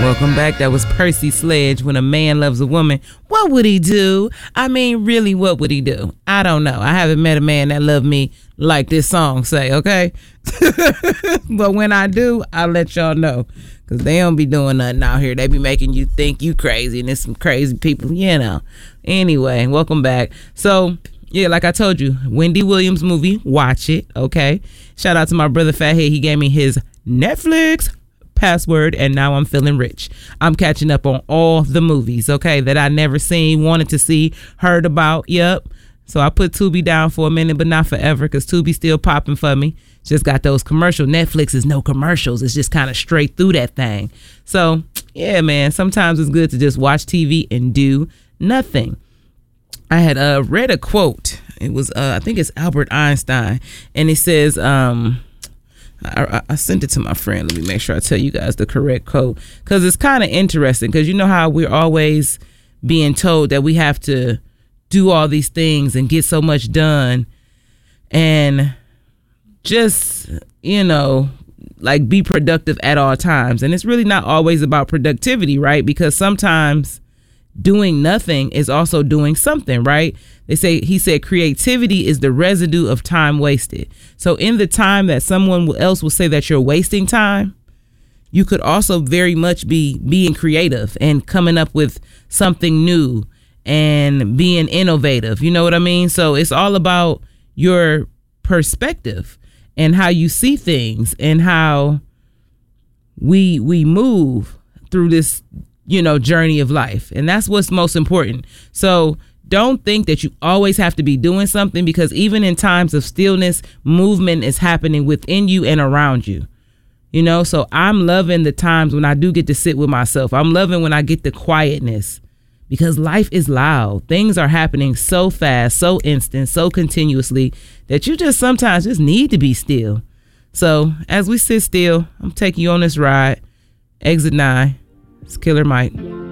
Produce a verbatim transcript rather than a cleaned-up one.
Welcome back. That was Percy Sledge. When a man loves a woman, what would he do? I mean, really, what would he do? I don't know. I haven't met a man that loved me like this song say, okay? But when I do, I'll let y'all know. Because they don't be doing nothing out here. They be making you think you crazy. And there's some crazy people, you know. Anyway, welcome back. So, yeah, like I told you, Wendy Williams movie, watch it, okay? Shout out to my brother Fathead. He gave me his Netflix password, and now I'm feeling rich. I'm catching up on all the movies, okay, that I never seen, wanted to see, heard about. Yep. So I put Tubi down for a minute, but not forever, because Tubi's still popping for me. Just got those commercials. Netflix is no commercials. It's just kind of straight through that thing. So, yeah, man, sometimes it's good to just watch T V and do nothing. I had uh, read a quote. It was, uh, I think it's Albert Einstein, and it says, um, I, I sent it to my friend. Let me make sure I tell you guys the correct quote, because it's kind of interesting, because you know how we're always being told that we have to do all these things and get so much done and just, you know, like be productive at all times. And it's really not always about productivity, right? Because sometimes doing nothing is also doing something, right? They say, he said, creativity is the residue of time wasted. So in the time that someone else will say that you're wasting time, you could also very much be being creative and coming up with something new and being innovative. You know what I mean? So it's all about your perspective and how you see things and how we we move through this, you know, journey of life. And that's what's most important. So don't think that you always have to be doing something, because even in times of stillness, movement is happening within you and around you. You know, so I'm loving the times when I do get to sit with myself. I'm loving when I get the quietness, because life is loud. Things are happening so fast, so instant, so continuously that you just sometimes just need to be still. So as we sit still, I'm taking you on this ride. Exit nine. It's Killer Mike.